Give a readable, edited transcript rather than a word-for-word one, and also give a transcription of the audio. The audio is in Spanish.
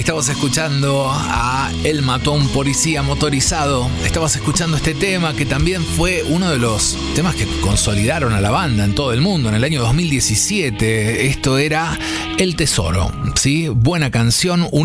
Estabas escuchando a Él mató a un policía motorizado. Estabas escuchando este tema que también fue uno de los temas que consolidaron a la banda en todo el mundo en el año 2017. Esto era El Tesoro, ¿sí? Buena canción.